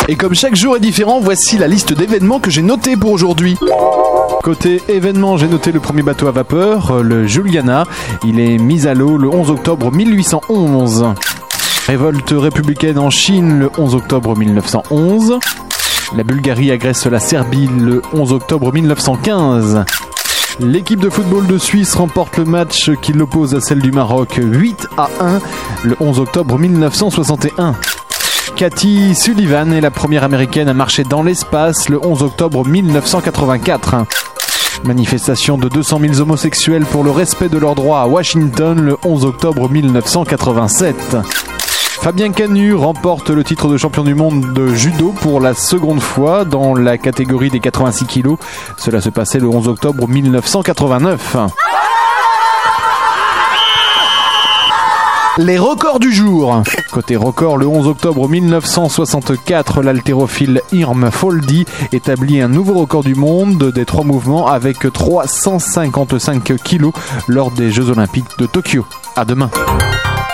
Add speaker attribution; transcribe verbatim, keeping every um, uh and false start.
Speaker 1: Et comme chaque jour est différent, voici la liste d'événements que j'ai notés pour aujourd'hui. Côté événements, j'ai noté le premier bateau à vapeur, le Juliana. Il est mis à l'eau le onze octobre mille huit cent onze. Révolte républicaine en Chine le onze octobre mille neuf cent onze. La Bulgarie agresse la Serbie le onze octobre mille neuf cent quinze. L'équipe de football de Suisse remporte le match qui l'oppose à celle du Maroc huit à un le onze octobre mille neuf cent soixante et un. Cathy Sullivan est la première américaine à marcher dans l'espace le onze octobre mille neuf cent quatre-vingt-quatre. Manifestation de deux cent mille homosexuels pour le respect de leurs droits à Washington le onze octobre mille neuf cent quatre-vingt-sept. Fabien Canu remporte le titre de champion du monde de judo pour la seconde fois dans la catégorie des quatre-vingt-six kilos. Cela se passait le onze octobre mille neuf cent quatre-vingt-neuf. Les records du jour. Côté record, le onze octobre mille neuf cent soixante-quatre, l'haltérophile Irm Foldi établit un nouveau record du monde des trois mouvements avec trois cent cinquante-cinq kilos lors des Jeux Olympiques de Tokyo. À demain.